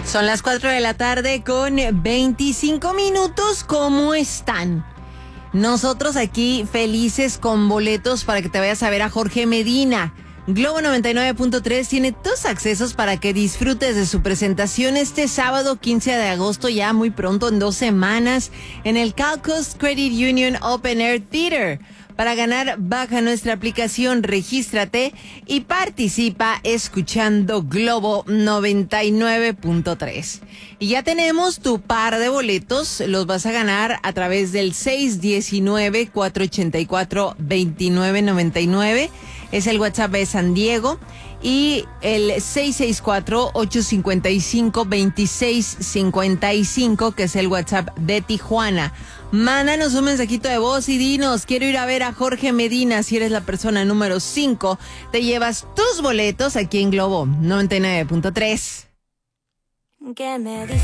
Son las 4 de la tarde con 25 minutos. ¿Cómo están? Nosotros aquí felices con boletos para que te vayas a ver a Jorge Medina. Globo 99.3 tiene tus accesos para que disfrutes de su presentación este sábado 15 de agosto, ya muy pronto, en 2 semanas, en el Calcost Credit Union Open Air Theater. Para ganar, baja nuestra aplicación, regístrate y participa escuchando Globo 99.3. Y ya tenemos tu par de boletos, los vas a ganar a través del 619-484-2999. Es el WhatsApp de San Diego. Y el 664-855-2655, que es el WhatsApp de Tijuana. Mándanos un mensajito de voz y dinos, quiero ir a ver a Jorge Medina. Si eres la persona número 5, te llevas tus boletos aquí en Globo 99.3.